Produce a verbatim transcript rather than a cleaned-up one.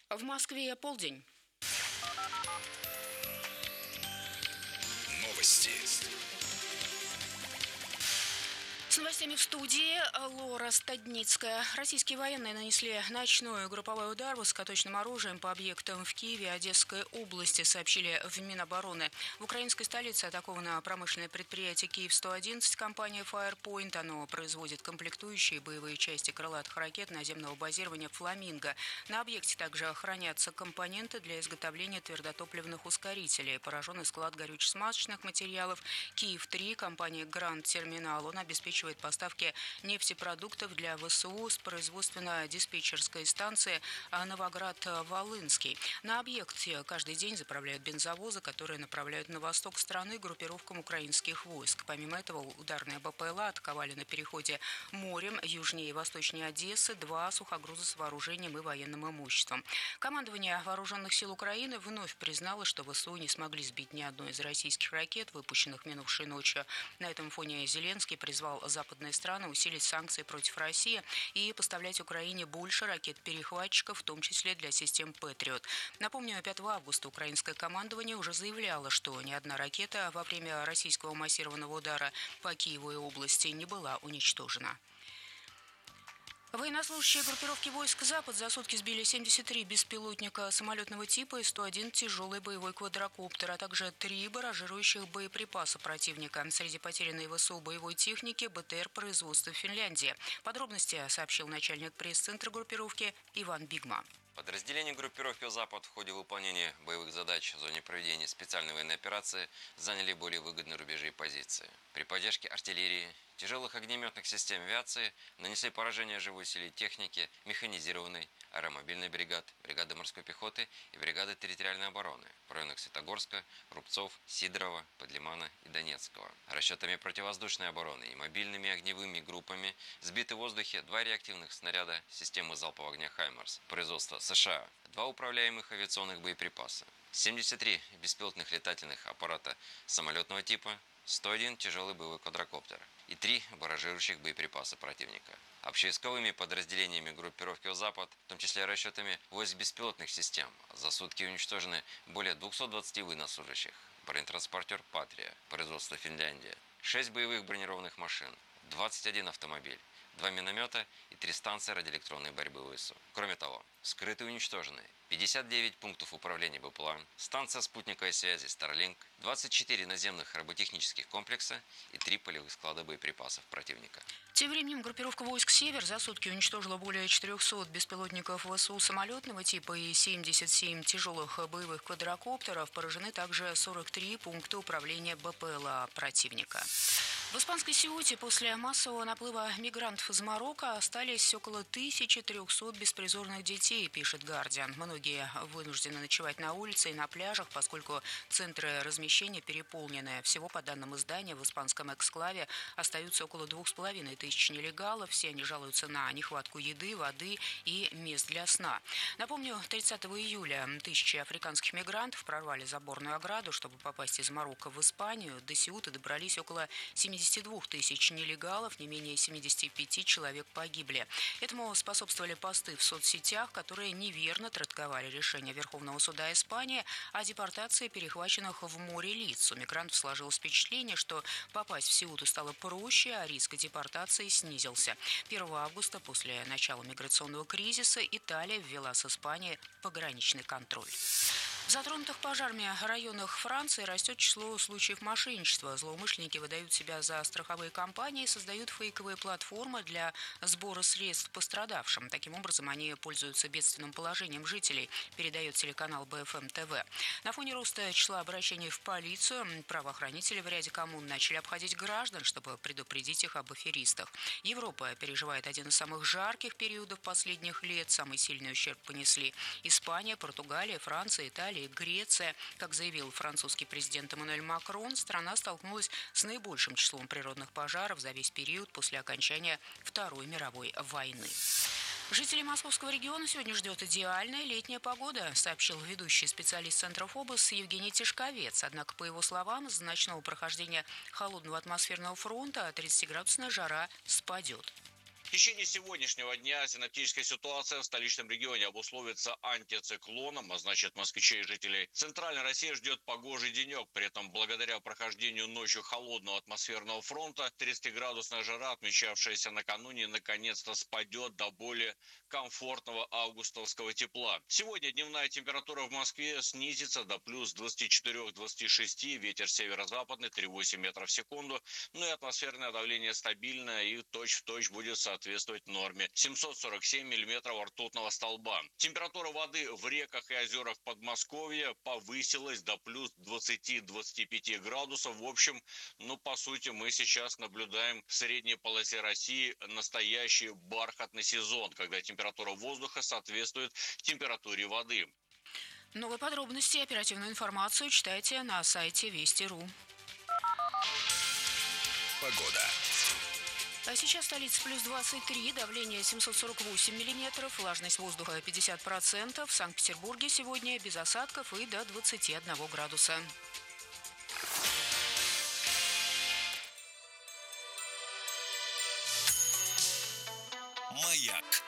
В Москве полдень. Новости. С новостями в студии Лора Стадницкая. Российские военные нанесли ночной групповой удар высокоточным оружием по объектам в Киеве и Одесской области, сообщили в Минобороны. В украинской столице атаковано промышленное предприятие Киев сто одиннадцать, компания Firepoint. Оно производит комплектующие боевые части крылатых ракет наземного базирования «Фламинго». На объекте также хранятся компоненты для изготовления твердотопливных ускорителей. Пораженный склад горюче-смазочных материалов Киев три, компания Гранд Терминал. Он обеспечивает поставки нефтепродуктов для ВСУ с производственно-диспетчерской станции Новоград-Волынский. На объекте каждый день заправляют бензовозы, которые направляют на восток страны группировкам украинских войск. Помимо этого, ударные БПЛА атаковали на переходе морем южнее и восточнее Одессы два сухогруза с вооружением и военным имуществом. Командование Вооруженных сил Украины вновь признало, что ВСУ не смогли сбить ни одной из российских ракет, выпущенных минувшей ночью. На этом фоне Зеленский призвал западные страны усилить санкции против России и поставлять Украине больше ракет-перехватчиков, в том числе для систем «Патриот». Напомню, пятого августа украинское командование уже заявляло, что ни одна ракета во время российского массированного удара по Киеву и области не была уничтожена. Военнослужащие группировки войск «Запад» за сутки сбили семьдесят три беспилотника самолетного типа и сто один тяжелый боевой квадрокоптер, а также три баражирующих боеприпаса противника. Среди потерянной ВСУ боевой техники БТР производства Финляндии. Подробности сообщил начальник пресс-центра группировки Иван Бигма. Подразделения группировки «Запад» в ходе выполнения боевых задач в зоне проведения специальной военной операции заняли более выгодные рубежи и позиции. При поддержке артиллерии, тяжелых огнеметных систем авиации нанесли поражение живой силе техники, механизированной, аэромобильной бригад, бригады морской пехоты и бригады территориальной обороны в районах Светогорска, Рубцов, Сидорова, Подлимана и Донецкого. Расчетами противовоздушной обороны и мобильными огневыми группами сбиты в воздухе два реактивных снаряда системы залпового огня «Хаймарс» производства США, два управляемых авиационных боеприпаса, семьдесят три беспилотных летательных аппарата самолетного типа, сто один тяжелый боевой квадрокоптер и три баражирующих боеприпаса противника. Общевойсковыми подразделениями группировки «Запад», в том числе расчетами войск беспилотных систем, за сутки уничтожены более двухсот двадцати военнослужащих, бронетранспортер «Патрия», производство Финляндия, шесть боевых бронированных машин, двадцать один автомобиль, два миномета и три станции радиоэлектронной борьбы ВСУ. Кроме того, скрыты и уничтожены пятьдесят девять пунктов управления БПЛА, станция спутниковой связи Starlink, двадцать четыре наземных роботехнических комплекса и три полевых склада боеприпасов противника. Тем временем группировка войск «Север» за сутки уничтожила более четырехсот беспилотников ВСУ самолетного типа и семьдесят семь тяжелых боевых квадрокоптеров. Поражены также сорок три пункта управления БПЛА противника. В испанской Сеуте после массового наплыва мигрантов из Марокко остались около тысячи трехсот беспризорных детей, пишет «Гардиан». Многие вынуждены ночевать на улице и на пляжах, поскольку центры размещения переполнены. Всего, по данным издания, в испанском эксклаве остаются около двух с половиной тысяч нелегалов. Все они жалуются на нехватку еды, воды и мест для сна. Напомню, тридцатого июля тысячи африканских мигрантов прорвали заборную ограду, чтобы попасть из Марокко в Испанию. До Сеута добрались около семидесяти двух тысяч нелегалов, не менее семидесяти пяти человек погибли. Этому способствовали посты в соцсетях, которые неверно трактовали решение Верховного суда Испании о депортации перехваченных в море лиц. У мигрантов сложилось впечатление, что попасть в Сеуту стало проще, а риск депортации снизился. первого августа, после начала миграционного кризиса, Италия ввела с Испанией пограничный контроль. В затронутых пожарами районах Франции растет число случаев мошенничества. Злоумышленники выдают себя за страховые компании и создают фейковые платформы для сбора средств пострадавшим. Таким образом, они пользуются бедственным положением жителей, передает телеканал Бэ Эф Эм Тэ Вэ. На фоне роста числа обращений в полицию правоохранители в ряде коммун начали обходить граждан, чтобы предупредить их об аферистах. Европа переживает один из самых жарких периодов последних лет. Самый сильный ущерб понесли Испания, Португалия, Франция, Италия и Греция. Как заявил французский президент Эммануэль Макрон, страна столкнулась с наибольшим числом природных пожаров за весь период после окончания Второй мировой войны. Жителей Московского региона сегодня ждет идеальная летняя погода, сообщил ведущий специалист Центра ФОБОС Евгений Тишковец. Однако, по его словам, из-за ночного прохождения холодного атмосферного фронта тридцатиградусная жара спадет. В течение сегодняшнего дня синоптическая ситуация в столичном регионе обусловится антициклоном, а значит, москвичей и жителей Центральной России ждет погожий денек. При этом, благодаря прохождению ночью холодного атмосферного фронта, тридцатиградусная жара, отмечавшаяся накануне, наконец-то спадет до более комфортного августовского тепла. Сегодня дневная температура в Москве снизится до плюс двадцати четырёх — двадцати шести, ветер северо-западный три целых восемь десятых метров в секунду, ну и атмосферное давление стабильное и точь-в-точь будет соответствовать норме семьсот сорок семь миллиметров ртутного столба. Температура воды в реках и озерах Подмосковья повысилась до плюс двадцати — двадцати пяти градусов. В общем, ну по сути мы сейчас наблюдаем в средней полосе России настоящий бархатный сезон, когда температура воздуха соответствует температуре воды. Новые подробности и оперативную информацию читайте на сайте Вести точка ру. Погода. А сейчас столица плюс двадцать три, давление семьсот сорок восемь миллиметров, влажность воздуха пятьдесят процентов. В Санкт-Петербурге сегодня без осадков и до двадцати одного градуса. Маяк.